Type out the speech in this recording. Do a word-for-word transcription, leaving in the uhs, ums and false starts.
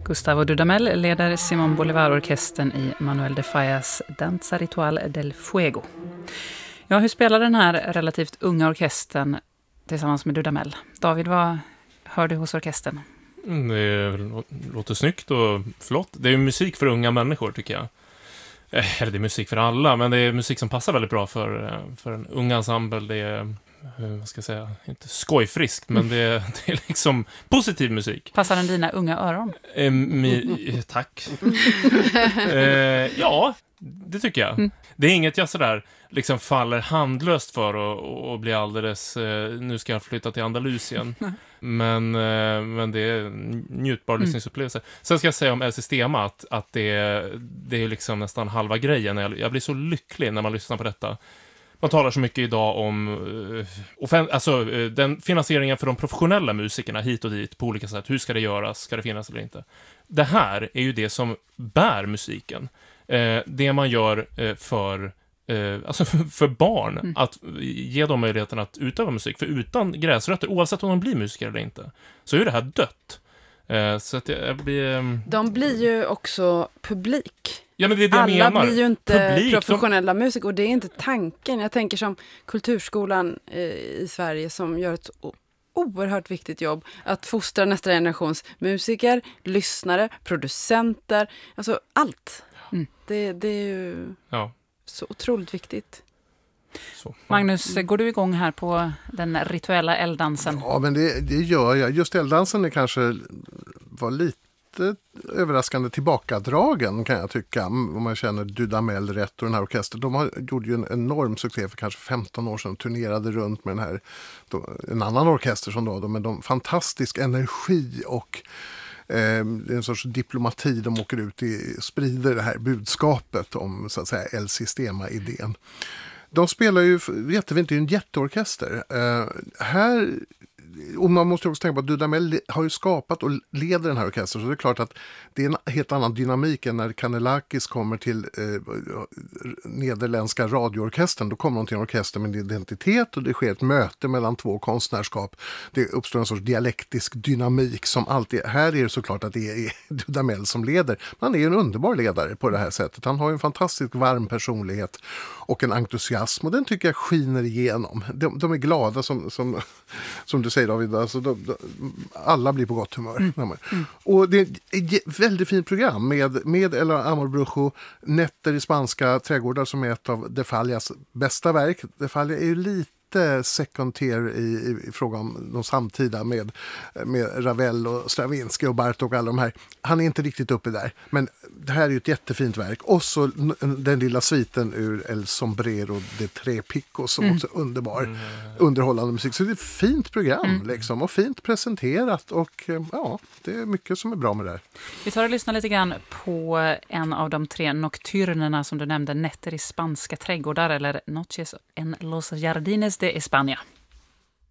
Gustavo Dudamel leder Simón Bolívar-orkestern i Manuel de Fallas Danza Ritual del Fuego. Ja, hur spelar den här relativt unga orkestern tillsammans med Dudamel? David, vad hör du hos orkestern? Mm, det låter snyggt och flott. Det är ju musik för unga människor, tycker jag. Eller det är musik för alla, men det är musik som passar väldigt bra för, för en ung ensemble. Det är, vad ska jag säga, inte skojfriskt, men det är, det är liksom positiv musik. Passar den dina unga öron? Eh, mi, tack. eh, ja, det tycker jag. Mm. Det är inget jag sådär liksom faller handlöst för och, och blir alldeles, eh, nu ska jag flytta till Andalusien. Men, eh, men det är en njutbar mm. lyssningsupplevelse. Sen ska jag säga om El Sistema att, att det, är, det är liksom nästan halva grejen. Jag, jag blir så lycklig när man lyssnar på detta. Man talar så mycket idag om uh, offen- alltså, uh, den finansieringen för de professionella musikerna hit och dit på olika sätt. Hur ska det göras? Ska det finnas eller inte? Det här är ju det som bär musiken. Uh, det man gör uh, för, uh, alltså för barn. Mm. Att ge dem möjligheten att utöva musik. För utan gräsrötter, oavsett om de blir musiker eller inte, så är det här dött. Uh, så att jag blir... Um... De blir ju också publik. Ja, men det är det Alla jag menar. Blir ju inte Publik, professionella de... musiker och det är inte tanken. Jag tänker som Kulturskolan eh, i Sverige som gör ett o- oerhört viktigt jobb att fostra nästa generations musiker, lyssnare, producenter, alltså allt. Mm. Det, det är ju ja. så otroligt viktigt. Så. Magnus, går du igång här på den rituella elddansen? Ja, men det, det gör jag. Just elddansen är kanske var lite överraskande tillbakadragen, kan jag tycka, om man känner Dudamel rätt och den här orkestern. De har, gjorde ju en enorm succé för kanske femton år sedan och turnerade runt med den här, då, en annan orkester som då, med de fantastisk energi och eh, en sorts diplomati. De åker ut i, sprider det här budskapet om, så att säga, El Sistema-idén. De spelar ju, jättefint, det är ju en jätteorkester. Eh, här Och man måste också tänka på att Dudamel har ju skapat och leder den här orkestern, så det är klart att det är en helt annan dynamik än när Kanellakis kommer till eh, nederländska radioorkestern. Då kommer de till en orkester med identitet och det sker ett möte mellan två konstnärskap. Det uppstår en sorts dialektisk dynamik som alltid, här är det såklart att det är Dudamel som leder. Men han är ju en underbar ledare på det här sättet. Han har ju en fantastiskt varm personlighet och en entusiasm, och den tycker jag skiner igenom. De, de är glada som, som, som du säger, David, alltså de, de, alla blir på gott humör. Mm. Mm. Och det är ett väldigt fint program med, med El Amor Brujo, Nätter i spanska trädgårdar, som är ett av de Fallas bästa verk. De Falla är ju lite second tier i, i, i fråga om de samtida med, med Ravel och Stravinsky och Bartók och alla de här. Han är inte riktigt uppe där, men det här är ju ett jättefint verk. Och så den lilla sviten ur El Sombrero de Tre Picos som mm. också är underbar mm. underhållande musik. Så det är ett fint program mm. liksom, och fint presenterat, och ja, det är mycket som är bra med det här. Vi tar och lyssnar lite grann på en av de tre nocturnerna som du nämnde, Nätter i spanska trädgårdar, eller Noches en los Jardines de España.